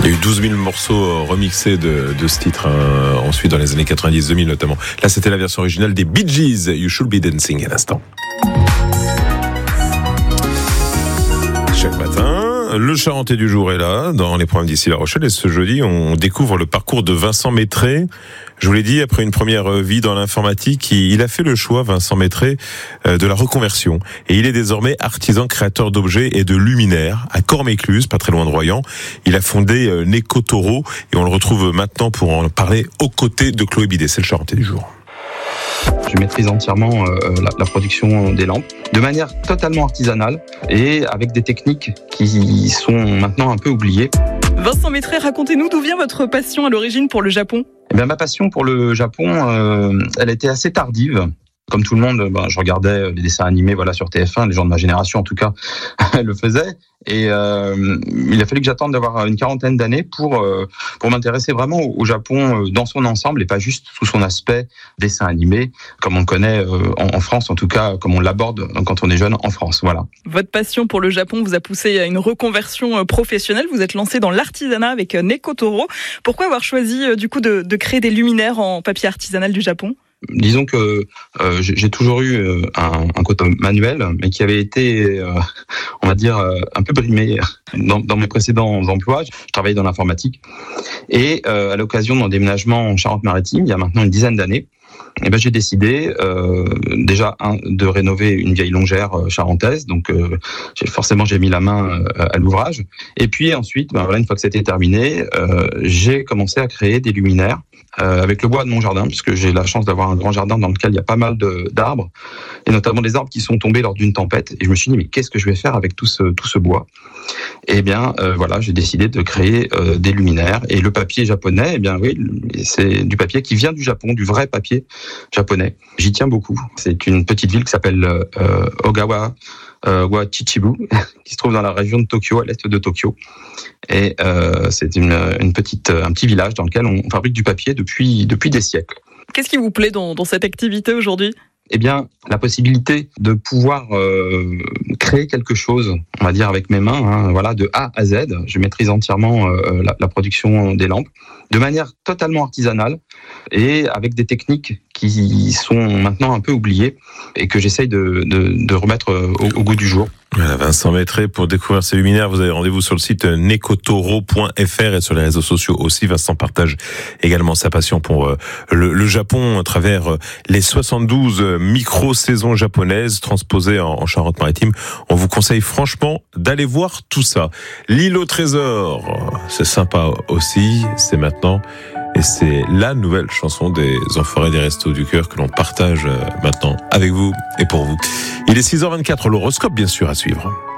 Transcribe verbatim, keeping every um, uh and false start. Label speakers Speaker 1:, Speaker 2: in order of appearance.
Speaker 1: Il y a eu douze mille morceaux remixés de, de ce titre, hein, ensuite dans les années quatre-vingt-dix deux mille notamment. Là, c'était la version originale des Bee Gees, You Should Be Dancing à l'instant. Chaque matin, le Charentais du jour est là, dans les programmes d'ici La Rochelle, et ce jeudi, on découvre le parcours de Vincent Maîtré. Je vous l'ai dit, après une première vie dans l'informatique, il a fait le choix, Vincent Maîtré, de la reconversion. Et il est désormais artisan créateur d'objets et de luminaires à Cormécluse, pas très loin de Royan. Il a fondé Necotoro et on le retrouve maintenant pour en parler aux côtés de Chloé Bidet. C'est le Charentais du jour.
Speaker 2: Je maîtrise entièrement euh, la, la production des lampes de manière totalement artisanale et avec des techniques qui sont maintenant un peu oubliées.
Speaker 3: Vincent Maîtré, racontez-nous d'où vient votre passion à l'origine pour le Japon.
Speaker 2: Eh bien, ma passion pour le Japon, euh, elle était assez tardive. Comme tout le monde, ben, je regardais les dessins animés voilà, sur T F un, les gens de ma génération en tout cas le faisaient. Et euh, il a fallu que j'attende d'avoir une quarantaine d'années pour euh, pour m'intéresser vraiment au, au Japon dans son ensemble et pas juste sous son aspect dessin animé, comme on le connaît euh, en, en France, en tout cas comme on l'aborde quand on est jeune en France. Voilà.
Speaker 3: Votre passion pour le Japon vous a poussé à une reconversion professionnelle. Vous êtes lancé dans l'artisanat avec Necotoro. Pourquoi avoir choisi du coup de, de créer des luminaires en papier artisanal du Japon ?
Speaker 2: Disons que euh, j'ai toujours eu euh, un, un côté manuel, mais qui avait été, euh, on va dire, euh, un peu brimé dans, dans mes précédents emplois. Je travaillais dans l'informatique et euh, à l'occasion d'un déménagement en Charente-Maritime, il y a maintenant une dizaine d'années, eh ben, j'ai décidé euh, déjà un, de rénover une vieille longère euh, charentaise, donc euh, j'ai, forcément j'ai mis la main euh, à l'ouvrage. Et puis ensuite, ben, voilà, une fois que c'était terminé, euh, j'ai commencé à créer des luminaires euh, avec le bois de mon jardin, puisque j'ai la chance d'avoir un grand jardin dans lequel il y a pas mal de, d'arbres, et notamment des arbres qui sont tombés lors d'une tempête. Et je me suis dit, mais qu'est-ce que je vais faire avec tout ce, tout ce bois ? Eh bien, euh, voilà, j'ai décidé de créer euh, des luminaires. Et le papier japonais, eh bien oui, c'est du papier qui vient du Japon, du vrai papier japonais. J'y tiens beaucoup. C'est une petite ville qui s'appelle euh, Ogawa euh, wa Chichibu, qui se trouve dans la région de Tokyo, à l'est de Tokyo. Et euh, c'est une, une petite, un petit village dans lequel on fabrique du papier depuis, depuis des siècles.
Speaker 3: Qu'est-ce qui vous plaît dans, dans cette activité aujourd'hui ?
Speaker 2: Eh bien, la possibilité de pouvoir euh, créer quelque chose, on va dire avec mes mains, hein, voilà, de A à Z. Je maîtrise entièrement euh, la, la production des lampes, de manière totalement artisanale et avec des techniques qui sont maintenant un peu oubliées et que j'essaye de, de, de remettre au, au goût du jour.
Speaker 1: Voilà, Vincent Maîtré, pour découvrir ces luminaires, vous avez rendez-vous sur le site necotoro point f r et sur les réseaux sociaux aussi. Vincent partage également sa passion pour euh, le, le Japon à travers euh, les soixante-douze micro-saisons japonaises transposées en, en Charente-Maritime. On vous conseille franchement d'aller voir tout ça. L'île au trésor, c'est sympa aussi, c'est maintenant. Et c'est la nouvelle chanson des Enfoirés des Restos du Cœur que l'on partage maintenant avec vous et pour vous. Il est six heures vingt-quatre, l'horoscope bien sûr à suivre.